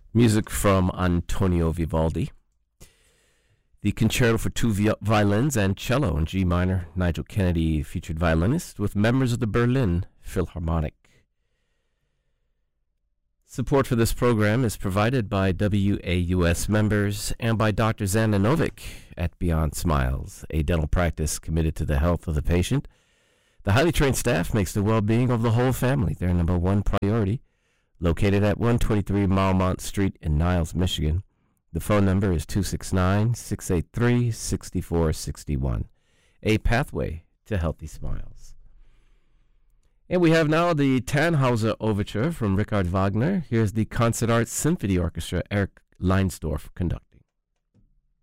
Music from Antonio Vivaldi. The Concerto for Two Violins and Cello in G minor, Nigel Kennedy featured violinist with members of the Berlin Philharmonic. Support for this program is provided by WAUS members and by Dr. Zana Novick at Beyond Smiles, a dental practice committed to the health of the patient. The highly trained staff makes the well-being of the whole family their number one priority. Located at 123 Malmont Street in Niles, Michigan. The phone number is 269-683-6461. A pathway to healthy smiles. And we have now the Tannhauser Overture from Richard Wagner. Here's the Concert Art Symphony Orchestra, Eric Leinsdorf conducting.